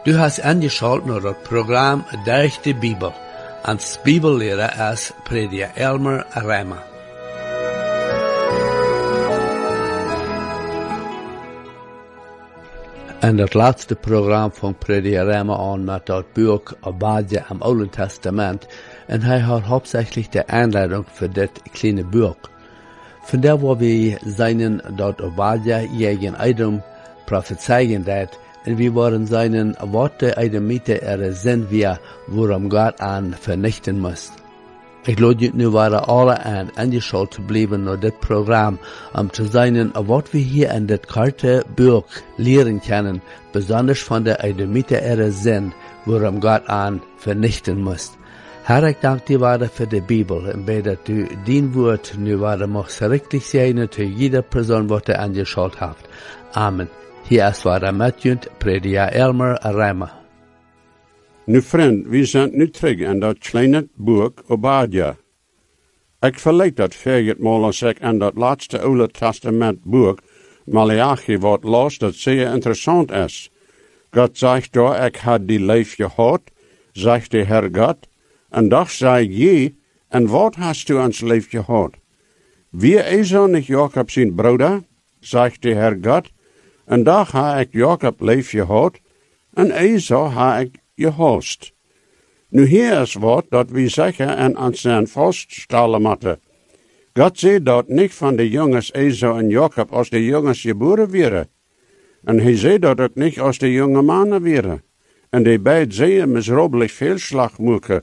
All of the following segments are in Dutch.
Du hast angeschaltet naar het programma Durch die Bibel. Als Bibellehrer ist Prediger Elmer Reimer. En het laatste programma van Prediger Reimer aan met dat boek Obadja im Oude Testament. En hij had hauptsächlich de aanleiding voor dit kleine boek. Vandaar waar we zijn dat Obadja gegen Edom prophezeien deed. En we waren seinen Worte Edomite sind wir, worum Gott an vernichten muss. Ich glaube, nu waren alle an angeschaut zu bleiben naar dit Programm, zu sein, wat wir hier in dit karte Buch lehren können, besonders von der Edomite sind, worum Gott an vernichten muss. Herr, ich danke dir weiter für die Bibel und bete, dass du dein Wort nu weiter machst richtig sein zu jeder Person, was du angeschaut hast. Amen. Hier ist weiter Matjund, Prediger Elmer Reimer. Nu vriend, we zijn nu terug in dat kleine boek Obadja. Ik verleid dat mal als ik in dat laatste Oude Testament boek Malachi wat las dat zeer interessant is. God zegt daar, ik had die leef gehad, zegt de Herr God, en doch zei je, en wat hast du ans leef gehad? Wie Esau nicht Jakob zijn broeder, zegt de Herr God, en doch ha ik Jakob leef gehad, en Esau ha ik gehost. Nu hier is wat dat we zeggen en aan zijn vaststellen moeten. God zei dat niet van de jongens Esau en Jacob als de jongens geboren werden. En hij zei dat ook niet als de jonge mannen werden. En die beiden zeer miserabelijk veel slag maken.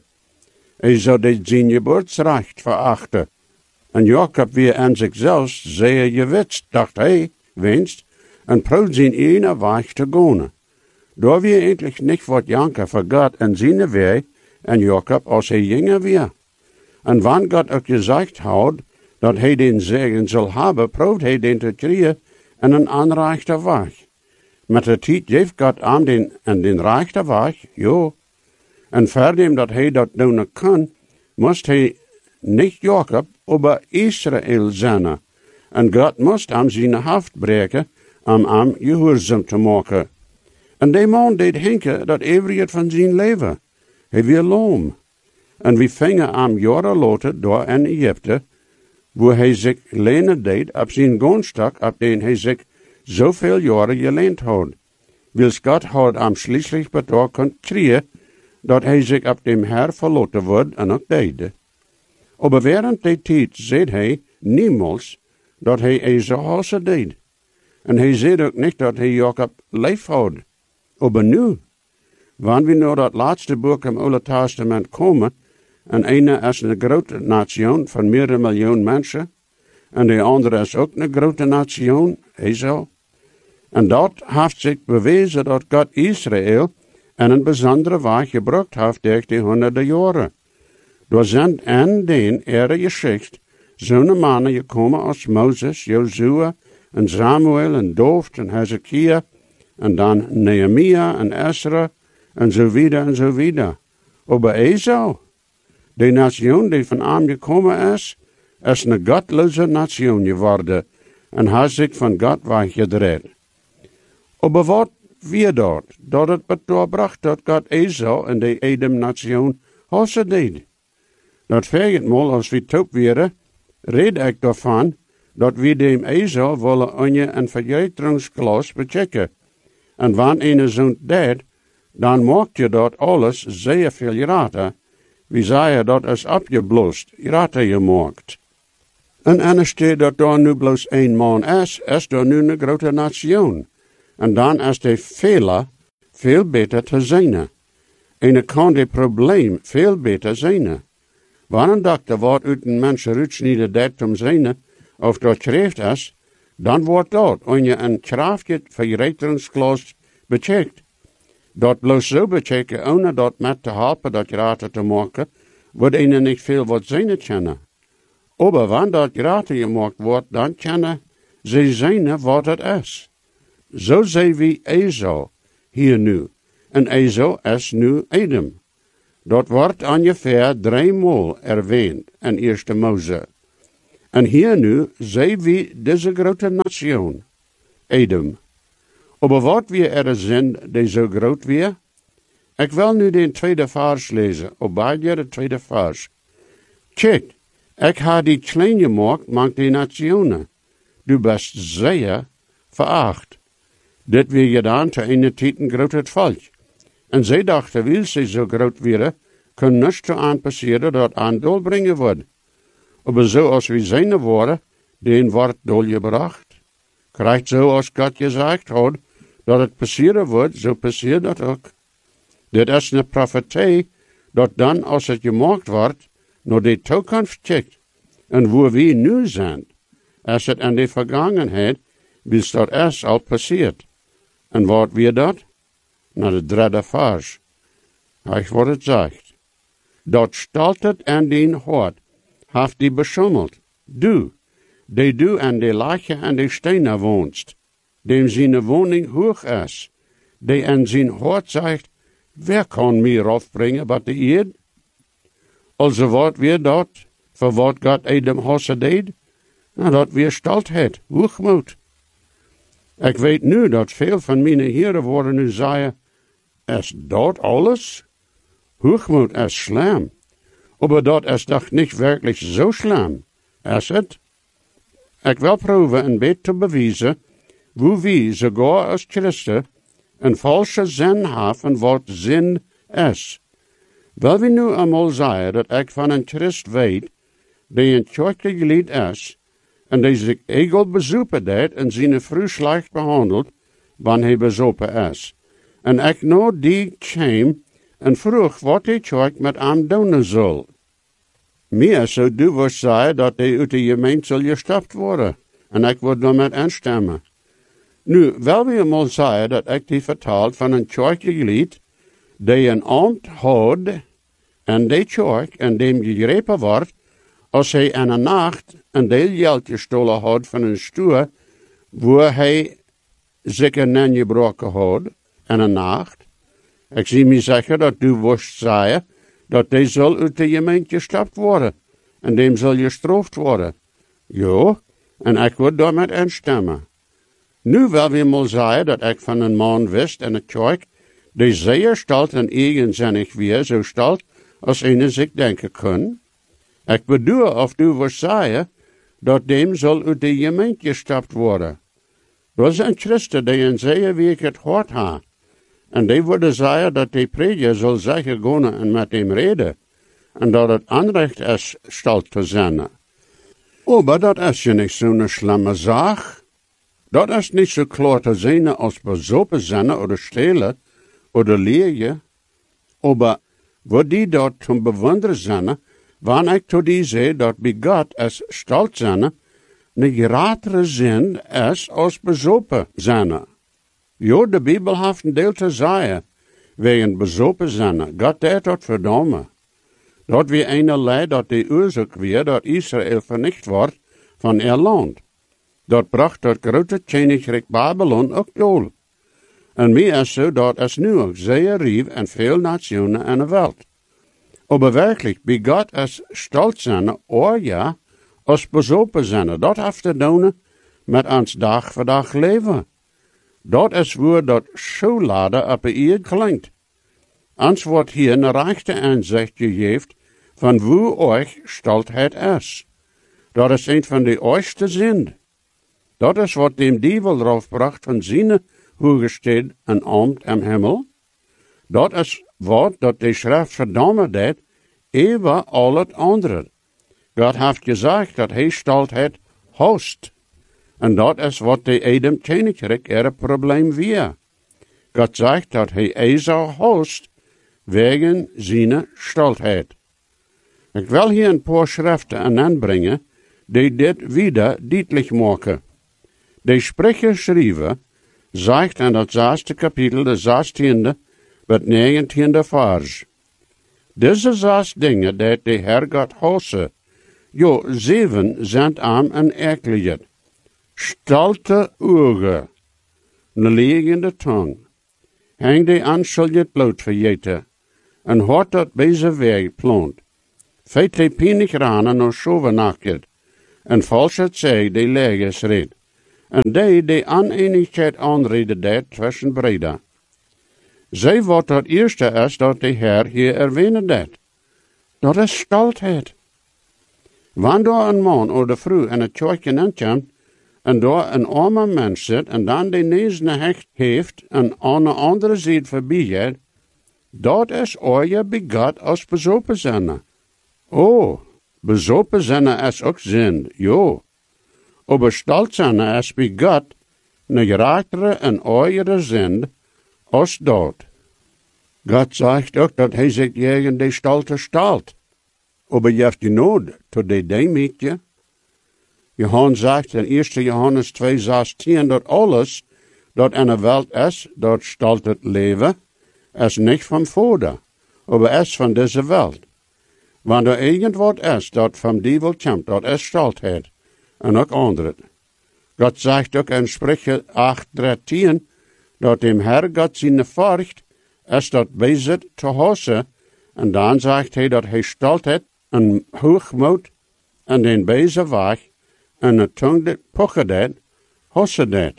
Esau deed zijn geboortsrecht verachten. En Jacob weer aan zichzelf zeer gewetst, dacht hij, winst, en probeerde zijn ene weg te gaan. Daar wir endlich nicht wat janken voor God en zijn weg en Jacob als hij jonger weer. En wanneer God ook gezegd had dat hij den zegen zal hebben, probeert hij den te krijgen en een aanrechte weg. Met de tijd geeft God aan den rechte weg, ja. En verdem dat hij dat doen kan, moest hij niet Jacob, maar Israël zijn. En God moest hem zijn hoofd breken om hem gehoorzaam te maken. En die man deed henken dat every van zijn leven. Hij weer loom. En we vingen hem jaren later door in Egypte, waar hij zich lenen deed op zijn grondstock, op den hij zich zoveel jaren geleend had. Wils God had hem schließlich betaald kon krijgen, dat hij zich op dem Herr verloten wordt en ook deed. Maar während die tijd zei hij niemals dat hij Esau hassen deed. En hij zei ook niet dat hij Jacob lief had. Maar nu, wanneer we naar dat laatste boek im Oude Testament komen, en ene is een grote nation van meerdere miljoen mensen, en de andere is ook een grote nation, Esau. En dat heeft zich bewezen dat God Israël in een bijzondere weg gebruikt heeft door die honderden jaren. Door zijn in den geschicht zo'n mannen gekomen als Moses, Jozua, en Samuel, en Dooft, en Hezekiah, en dan Nehemia en Esra, en zo wieder en zo wieder. Maar Esau, de nation die van hem gekomen is een godloze nation geworden en heeft zich van God weggedraaid. Maar wat weer dat? Dat het bedoelbracht dat God Esau en de Edom-nation hassen deed. Dat vergeet mal als we top werden, red ik daarvan dat we dem Esau willen onder een vergetingsglas bechecken. En wanneer een zo'n deed, dan maakt je dat alles zeer veel raten. Wie zei dat is opgeblost, raten gemaakt. En anstatt dat daar nu bloos één man is daar nu een grote nation. En dan is de fehler veel beter te zijn. En kan de probleem veel beter zijn. Wanneer een dokter wordt uit een mens uitsnijden dat om zijn, of dat schrift is, dan wordt dat onder een krachtig vergetingsglas becheckt. Dat bloos zo bechecken, ohne dat met te helpen dat raten te maken, wordt een niet veel wat zijn kennen. Maar wanneer dat raten gemaakt wordt, dan kennen ze zijn wat het is. Zo zijn we Esau hier nu. En Esau is nu Edom. Dat wordt ongeveer 3 maal erwähnt in Eerste Mose. En hier nu zijn we deze grote nation, Edom. Maar wat wir zijn die zo groot weer, Ik wil nu de tweede vers lezen, Obadja de tweede vers. Kijk, ik ha die klein gemaakt, mank die nationen. Du best zeer veracht. Dit weer gedaan te een tijd een groot het volk. En zij dachten, wil ze zo groot worden, kan niets te aan passeren dat aan doel brengen wordt. Maar zoals we zijn worden, den wordt doel gebracht. Krijgt zo als God gezegd had, dat het passeren wordt, zo passeert dat ook. Dit is een profetie, dat dan als het gemaakt wordt, naar de toekomst kijkt. En waar we nu zijn, als het in de vergangenheid, bis dat is al passiert. En wat weer dat? Naar de derde vers. Hij wordt het zegt. Dat stelt het in den hart, haft die beschummeld. Du aan de lachen en de stenen woonst, dem zijn woning hoog is, die in zijn hart zegt, wer kan meer afbrengen wat de eerd? Also wat weer dat, voor wat God Adam hasse deed? Nou, dat weer stoltheid, hoogmoed. Ik weet nu dat veel van mijn heren worden nu zeggen, is dat alles? Hoogmoed is slim. Maar dat is toch niet werkelijk zo slim, is het? Ik wil proeven een beetje te bewijzen, hoe we, sogar als christen, een valse zin hebben wat zin is. Wil we nu eenmaal zeggen dat ik van een christ weet, die een kerkelijk lid is, en die zich egel bezoeken deed en zijn vrouw slecht behandeld, wanneer hij bezopen is. En ik nou die kwam en vroeg wat die kerk met hem doen zal. Meer zou du was zeggen dat hij uit de gemeente zal gestapt worden, en ik wil daarmee instemmen. Nu, wil we eenmaal zeggen dat ik die vertaald van een kerkelijk lid, die een ambt houdt, en die kerk, en dem gegrepen wordt, als hij in een nacht een deel geld gestolen had van een stoer, waar hij zich een gebroken had, in een nacht. Ik zie me zeggen dat du worst zeggen, dat hij zal uit de gemeente gestapt worden, en dem zal gestraft worden. Ja, en ik wil daarmee instemmen. Nu wil we mal zeggen dat ik van een man wist in de kerk, die zeer stelt en eigenzinnig weer, zo stelt, als een zich denken kan. Ik bedoel of du was zeggen, dat dem zal uit de gemeente gestapt worden. Er zijn christen die een zeer week het hart hebben. En die worden zeggen dat de prediker zal zeggen gaan en met hem reden. En dat het aanrecht is stelt te zenden. Oh, maar dat is je niet zo'n slimme zaak. Dat is niet zo klaar te zien als bezopen zenden of stelen of leerje. Maar wat die dat te bewonderen zijn, wanneer ik tot die zei dat bij God is stelt zijn, een grotere zin is als bezopen zijn. Ja, de Bijbel heeft een deel te zeggen, wegen bezopen zijn. God deed dat verdomme. Dat weer een leid dat de oorzaak weer dat Israël vernicht wordt van ihr land. Dat bracht dat grote koninkrijk Babylon ook doel. En meer is zo dat is nu ook zeer rief en veel nationen in de wereld. Maar werkelijk, bij God is stolz zijn, ja, als bezopen zijn. Dat heeft te doen met ons dag voor dag leven. Dat is waar dat zo later op de eerd klinkt. Ons wordt hier een rechte aanzicht gegeven van hoe euch stoltheid is. Dat is een van de oudste zinden. Dat is wat dem duivel erop bracht van zijn hoogestad en ambt im hemel. Dat is wat dat de schrift verdomme deed, eeuwen al het andere. God heeft gezegd dat hij stoltheid host. En dat is wat de Adam koninkrijk er probleem weer. God zegt dat hij Esau host, wegen zijn stoltheid. Ik wil hier een paar schriften aanbrengen, die dit wieder duidelijk maken. De sprecher schrijven, zegt in het 6e kapitel, de 16e, met 19e vers. Deze 6 dingen dat de Heer God hosse, jo 7 zijn aan en erkelijk. Stolte ogen, een liegende tong. Hang die aan zal je het bloed vergeten, en hart dat bij zijn weg plant. Feit die pijnig ranen nog schovenakket, en vals het zij die leges reed, en die oneenigheid aanreden deed tussen breda. Zij wat dat eerste is dat de Heer hier erwähnen dat. Dat is stoltheid. Wanneer een man of de vrouw in het kerkje aankomt en daar een arme mens zit en dan de nezen hecht heeft en aan de andere zijde voorbij gaat, dat is ooit bij God als bezopen zijn. Oh, bezopen zijn is ook zin, jo. Aber stolz zijn is bij God een graatere en ooiere zin als dat. God zegt ook dat hij zich tegen de stolte stalt. Aber je hebt die nood tot de deemietje. Johannes zegt in 1 Johannes 2:16 dat alles dat in de wereld is, dat stalt het leven, is niet van voorde, aber is van deze wereld. Wanneer er irgendwat is dat van die wil komt, dat is stoltheid, en ook andere. God zegt ook in Sprüche 8:13 dat dem Herr God zijn furcht is dat bezit te hassen, en dan zegt hij dat hij stoltheid en hoogmoed en den beze weg en de tong dat pochen dat, hassen dat.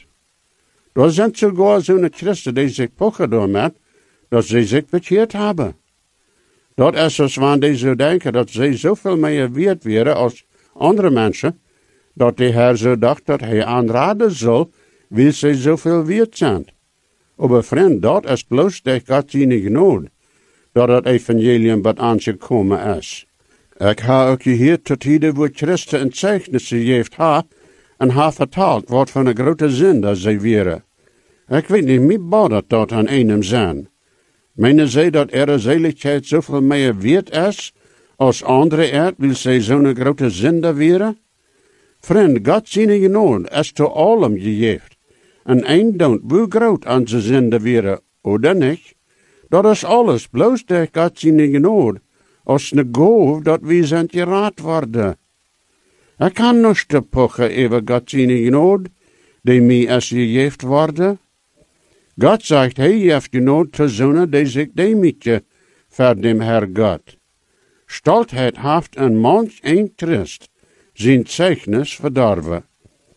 Er zijn sogar zo'n Christen die zich pochen door met, dat ze zich bekeerd hebben. Dat is als wanneer die zo denken dat ze zoveel meer waard waren als andere mensen, dat de Heer zo dacht dat hij aanraden zal, wie ze zoveel waard zijn. Maar vriend, dat is bloos door God zijn genade, dat het evangelium wat aangekomen is. Ik heb ook gehoord tot ieder wo Christen een zeichnissen heeft en ha vertaald wat van een grote zin dat zij waren. Ik weet niet meer bad dat aan einem zijn. Meinen zij dat ihre zeligheid zoveel meer waard is, als andere eerd, wil zij zo'n grote zinde waren? Vriend, God zijn genade is te allem gegeven. En een don't hoe groot aan zijn zinde waren, oder niet? Dat is alles, bloos door God zijn genade, als een goof dat we zijn geraad worden. Ik kan nog te pochen over God zijn genade, die mij is gegeven worden. God zegt, hij heeft genade te zonen die zich demietje voor dem Herr God. Stoltheid heeft een manch een Christ zijn zeichnis verdorven.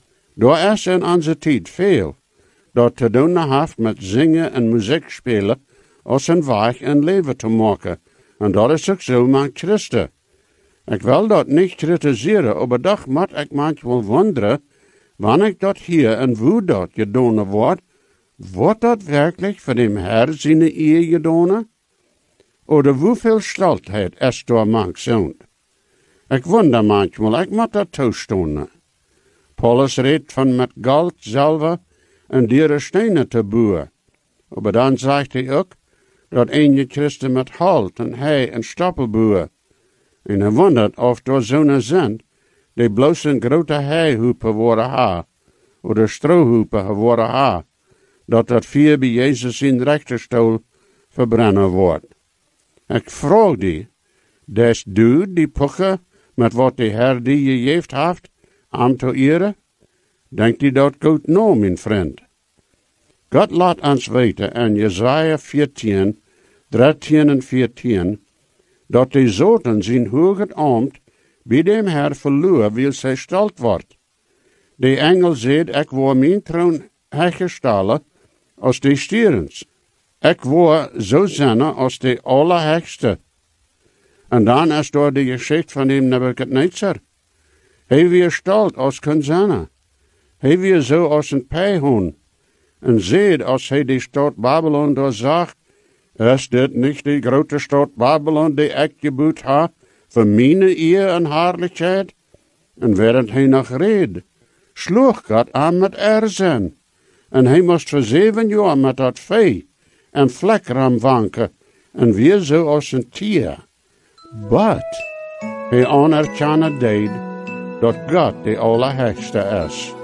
Daar is in onze tijd veel dat te doen heeft met zingen en muziek spelen als een weg en leven te maken. En dat is ook zo met Christen. Ik wil dat niet kritiseren, maar toch moet ik manchmal wonderen, wanneer ik dat hier en hoe dat gedaan wordt dat werkelijk voor dem Herr zijn eer gedaan? Oder hoeveel stoltheid is door mank Ik wonder manchmal, ik moet dat toestaan. Paulus redt van met goud, zilver en dieren stenen te boeren. Maar dan zegt hij ook, dat een Christen met hout en hei en stoppel boeren. En hij wondert of door zo'n zijn, die bloos een grote heihoepen worden ha, of strohoepen worden ha, dat vier bij Jezus in rechterstoel verbrennen wordt. Ik vraag die, des du die pochen met wat de Heer die je gegeven heeft, aan te eren? Denkt u dat goed nou, mijn vriend? God laat ons weten in Jesaja 14, 13 en 14, dat de zoten zijn hoger ambt bij dem Herr verloren wil zij stelt wordt. De engel zegt, ik word mijn troon hergestellen als de stierens. Ik word zo zijn als de Allerhöchste. En dan is door de geschichte van hem Nebuchadnezzar. Hij weer stelt als kan zijn. Hij weer zo als een pijhoen. En ziet als hij de stad Babylon doorzag, is dit niet de grote stad Babylon die ik gebouwd heb, voor mijn eer en heerlijkheid? En während hij nog reed, sloeg God aan met erzin. En hij moest voor 7 jaar met dat vee en vlekram wanken, en weer zo als een tier. But hij anerkende deed dat God de Allerhöchste is.